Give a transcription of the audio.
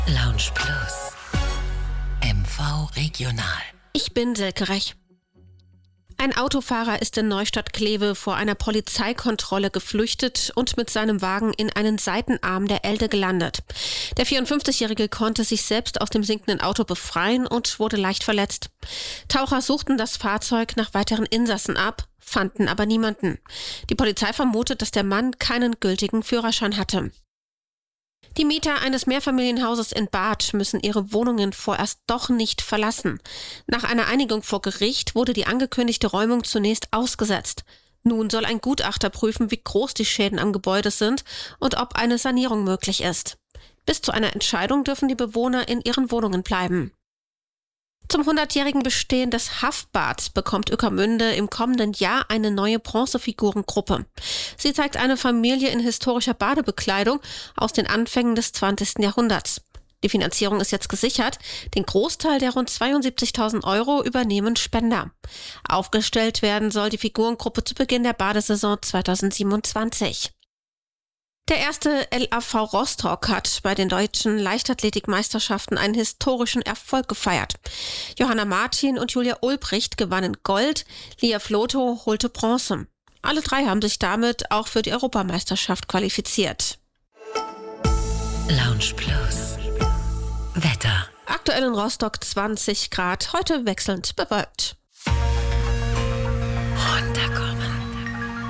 Lounge Plus. MV Regional. Ich bin Silke Rech. Ein Autofahrer ist in Neustadt-Kleve vor einer Polizeikontrolle geflüchtet und mit seinem Wagen in einen Seitenarm der Elde gelandet. Der 54-Jährige konnte sich selbst aus dem sinkenden Auto befreien und wurde leicht verletzt. Taucher suchten das Fahrzeug nach weiteren Insassen ab, fanden aber niemanden. Die Polizei vermutet, dass der Mann keinen gültigen Führerschein hatte. Die Mieter eines Mehrfamilienhauses in Barth müssen ihre Wohnungen vorerst doch nicht verlassen. Nach einer Einigung vor Gericht wurde die angekündigte Räumung zunächst ausgesetzt. Nun soll ein Gutachter prüfen, wie groß die Schäden am Gebäude sind und ob eine Sanierung möglich ist. Bis zu einer Entscheidung dürfen die Bewohner in ihren Wohnungen bleiben. Zum 100-jährigen Bestehen des Haffbads bekommt Ueckermünde im kommenden Jahr eine neue Bronzefigurengruppe. Sie zeigt eine Familie in historischer Badebekleidung aus den Anfängen des 20. Jahrhunderts. Die Finanzierung ist jetzt gesichert. Den Großteil der rund 72.000 € übernehmen Spender. Aufgestellt werden soll die Figurengruppe zu Beginn der Badesaison 2027. Der erste LAV Rostock hat bei den deutschen Leichtathletikmeisterschaften einen historischen Erfolg gefeiert. Johanna Martin und Julia Ulbricht gewannen Gold, Lia Floto holte Bronze. Alle drei haben sich damit auch für die Europameisterschaft qualifiziert. Lounge Plus. Wetter. Aktuell in Rostock 20 Grad, heute wechselnd bewölkt.